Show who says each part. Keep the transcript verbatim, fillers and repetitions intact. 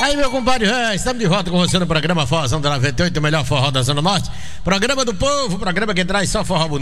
Speaker 1: Aí, meu compadre, é, estamos de volta com você no programa Forrozão da noventa e oito, o melhor forró da Zona Norte. Programa do povo, programa que traz só forró bonito.